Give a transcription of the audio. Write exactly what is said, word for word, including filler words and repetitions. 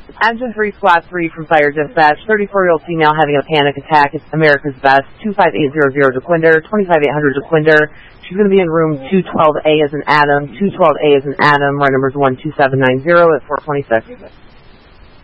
Engine three, Squad three from Fire Dispatch. thirty-four-year-old female having a panic attack. It's America's Best. two five eight zero zero DeQuinder. twenty-five eight hundred DeQuinder. She's going to be in room two twelve A as in Adam. two twelve A as in Adam. Our number is one two seven nine zero at four twenty-six.